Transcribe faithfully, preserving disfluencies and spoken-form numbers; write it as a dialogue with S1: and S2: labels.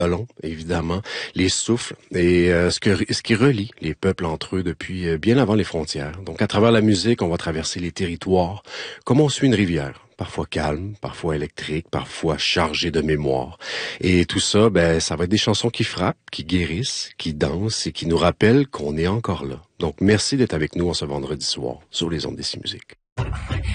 S1: violon, évidemment, les souffles et euh, ce, que, ce qui relie les peuples entre eux depuis euh, bien avant les frontières. Donc, à travers la musique, on va traverser les territoires comme on suit une rivière. Parfois calme, parfois électrique, parfois chargée de mémoire. Et tout ça, ben, ça va être des chansons qui frappent, qui guérissent, qui dansent et qui nous rappellent qu'on est encore là. Donc, merci d'être avec nous en ce vendredi soir sur les ondes d'Ici Musique.